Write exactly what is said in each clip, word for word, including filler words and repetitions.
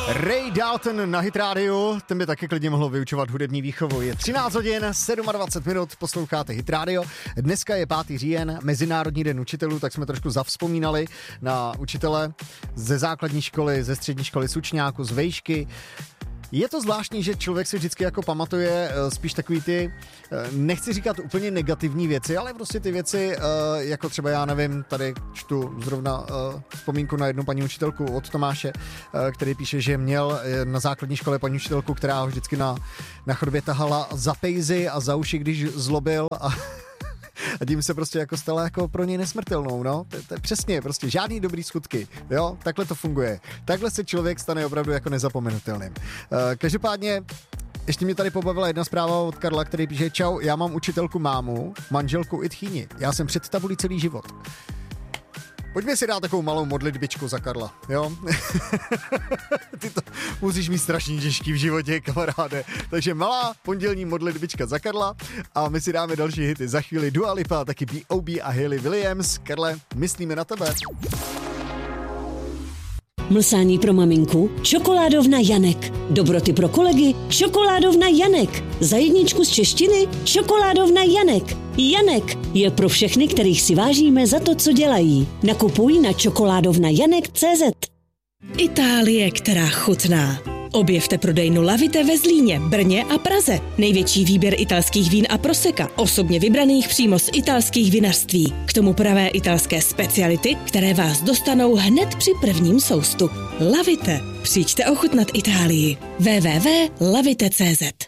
Ray Dalton na Hit Radio, ten by taky klidně mohlo vyučovat hudební výchovu. Je třináct hodin, dvacet sedm minut, posloucháte Hit Radio. Dneska je pátý říjen, Mezinárodní den učitelů, tak jsme trošku zavzpomínali na učitele ze základní školy, ze střední školy Sučňáku, z Vejšky. Je to zvláštní, že člověk si vždycky jako pamatuje spíš takový ty, nechci říkat úplně negativní věci, ale prostě ty věci, jako třeba já nevím, tady čtu zrovna vzpomínku na jednu paní učitelku od Tomáše, který píše, že měl na základní škole paní učitelku, která ho vždycky na, na chodbě tahala za pejzy a za uši, když zlobil a a tím se prostě jako stala jako pro něj nesmrtelnou, no. To, to je přesně, prostě žádný dobrý skutky, jo, takhle to funguje. Takhle se člověk stane opravdu jako nezapomenutelným. Uh, každopádně ještě mě tady pobavila jedna zpráva od Karla, který píše: čau, já mám učitelku mámu, manželku i tchýni. Já jsem před tabulí celý život. Pojďme si dát takovou malou modlitbičku za Karla, jo? Ty to musíš mít strašně těžký v životě, kamaráde. Takže malá pondělní modlitbička za Karla a my si dáme další hity. Za chvíli Dua Lipa, taky B O B a Hayley Williams. Karle, myslíme na tebe. Mlsání pro maminku? Čokoládovna Janek. Dobroty pro kolegy? Čokoládovna Janek. Za jedničku z češtiny? Čokoládovna Janek. Janek je pro všechny, kterých si vážíme za to, co dělají. Nakupuj na čokoládovna janek tečka cé zet. Itálie, která chutná. Objevte prodejnu Lavite ve Zlíně, Brně a Praze. Největší výběr italských vín a proseka, osobně vybraných přímo z italských vinařství. K tomu pravé italské speciality, které vás dostanou hned při prvním soustu. Lavite. Přijďte ochutnat Itálii. w w w tečka lavite tečka cé zet.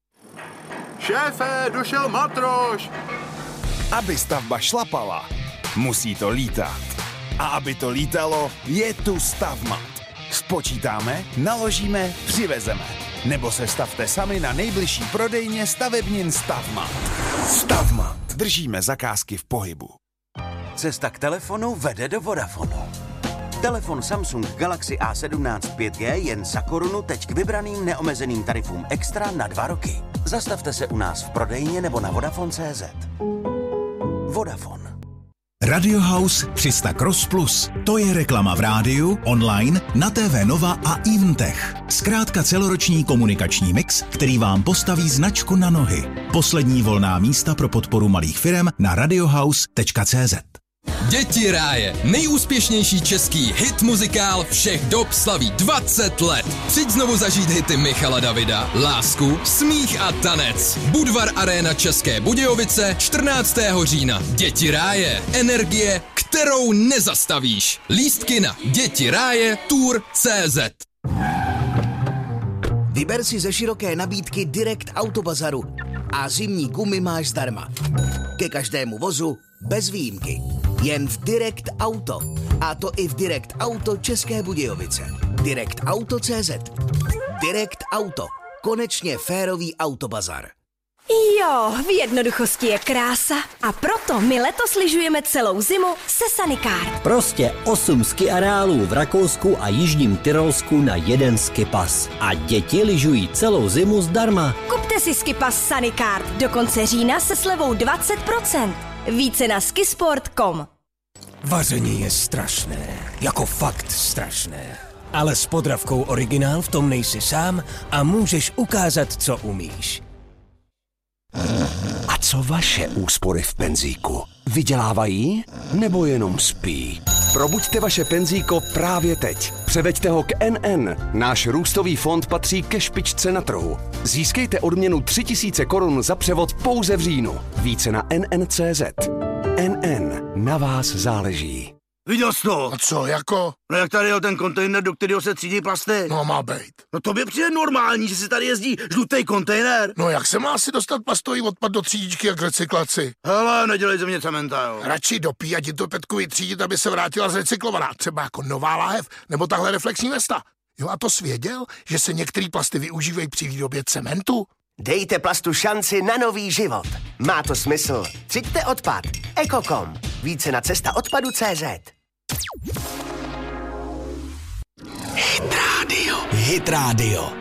Šéfe, došel matroš! Aby stavba šlapala, musí to lítat. A aby to lítalo, je tu Stavmat. Spočítáme, naložíme, přivezeme. Nebo se stavte sami na nejbližší prodejně stavebnin Stavmat. Stavmat. Držíme zakázky v pohybu. Cesta k telefonu vede do Vodafonu. Telefon Samsung Galaxy A sedmnáct pět G jen za korunu teď k vybraným neomezeným tarifům extra na dva roky. Zastavte se u nás v prodejně nebo na Vodafone tečka cé zet. Vodafone. Radio House tři sta Cross Plus. To je reklama v rádiu, online, na T V Nova a Eventech. Zkrátka celoroční komunikační mix, který vám postaví značku na nohy. Poslední volná místa pro podporu malých firem na radiohouse tečka cé zet. Děti ráje, nejúspěšnější český hit muzikál všech dob slaví dvacet let. Přijď znovu zažít hity Michala Davida, Lásku, Smích a tanec. Budvar Arena České Budějovice, čtrnáctého října. Děti ráje, energie, kterou nezastavíš. Lístky na dětiráje tour tečka cé zet. Vyber si ze široké nabídky Direct Autobazaru a zimní gumy máš zdarma. Ke každému vozu bez výjimky. Jen v Direct Auto. A to i v Direct Auto České Budějovice. Direct Auto tečka cé zet. Direct Auto. Konečně férový autobazar. Jo, v jednoduchosti je krása a proto my letos lyžujeme celou zimu se Sanikart. Prostě osm ski areálů v Rakousku a Jižním Tyrolsku na jeden skipas. A děti lyžují celou zimu zdarma. Kupte si skipas Sanikart do konce října se slevou dvacet procent. Více na skisport tečka com. Vaření je strašné, jako fakt strašné. Ale s Podravkou Originál v tom nejsi sám a můžeš ukázat, co umíš. A co vaše úspory v penzíku? Vydělávají nebo jenom spí? Probuďte vaše penzíko právě teď. Převeďte ho k N N. Náš růstový fond patří ke špičce na trhu. Získejte odměnu tři tisíce korun za převod pouze v říjnu. Více na N N tečka cé zet. N N. Na vás záleží. Viděl jsi to? A co, jako? No jak tady je ten kontejner, do kterého se třídí plasty? No má bejt. No tobě přijde normální, že si tady jezdí žlutý kontejner? No jak se má asi dostat plastový odpad do třídičky a k recyklaci? Hele, nedělej ze mě cementa, jo. Radši dopí a ti to Petku vytřídit, aby se vrátila zrecyklovaná. Třeba jako nová láhev, nebo tahle reflexní vesta. Jo, a to svěděl, že se některé plasty využívají při výrobě cementu? Dejte plastu šanci na nový život. Má to smysl. Třiďte odpad. Ekokom. Více na cesta odpadu tečka cé zet. Hit Radio. Hit Radio.